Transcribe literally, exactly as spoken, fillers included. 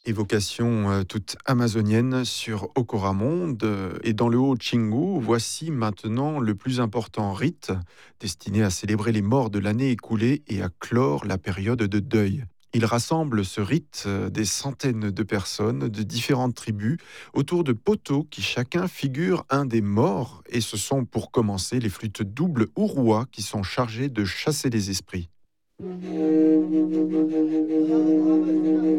Évocation euh, toute amazonienne sur Okoramonde euh, et dans le Haut-Chingu, voici maintenant le plus important rite destiné à célébrer les morts de l'année écoulée et à clore la période de deuil. Il rassemble ce rite euh, des centaines de personnes de différentes tribus autour de poteaux qui chacun figure un des morts et ce sont pour commencer les flûtes doubles Urua qui sont chargées de chasser les esprits.